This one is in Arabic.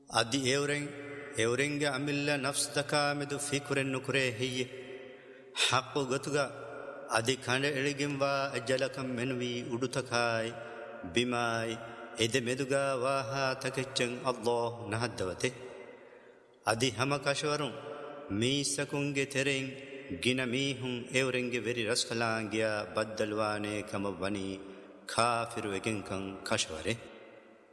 أدي إورينج عمل نفس دكامدو فكر نكره هي حق غتغا أدي كان إلجموا أجلكم منوي أدوتكاي بماي إذا مدغا واها تكچن الله نهدوته أدي هم كشورون ميسكونج ترين جنا ميهم إورينج بري رسخلانجيا بدلوانه كم بني كافر وجن كان كشوره